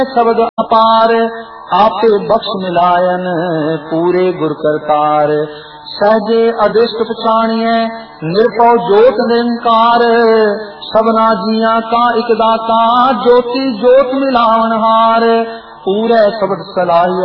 शब्द अपार, आपे बख्श मिलायन पूरे गुर करतार। सहजे अदृष्ट पछाणिए निरपौ जोत निरंकार, सबना जिया का एक दाता ज्योति जोत मिलावन हार। पूरे शब्द सलाहिए